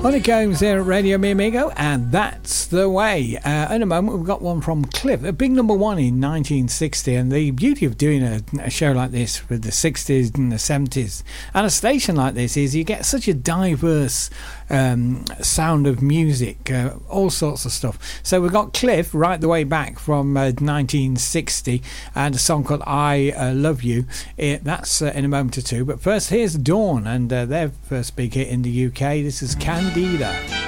Honeycombs here at Radio Mi Amigo, and that's the way. In a moment, we've got one from Cliff, a big number one in 1960. And the beauty of doing a show like this with the 60s and the 70s and a station like this is you get such a diverse sound of music, all sorts of stuff. So we've got Cliff right the way back from 1960 and a song called I Love You. That's in a moment or two. But first, here's Dawn and their first big hit in the UK. This is Candida.